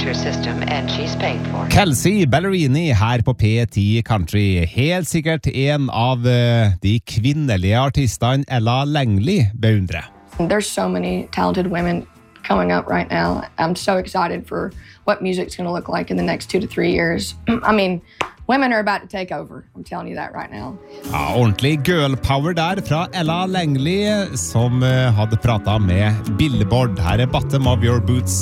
your system, and she's paid for. Kelsey Ballerini her på P10 Country. Helt sikkert en av de kvinnelige artistene Ella Langley beundrer. There's so many talented women coming up right now. I'm so excited for what music's going to look like in the next 2 to 3 years. I mean, women are about to take over. I'm telling you that right now. Ja, ordentlig girl power der fra Ella Langley, som hadde pratet med Billboard. Her Bottom of Your Boots.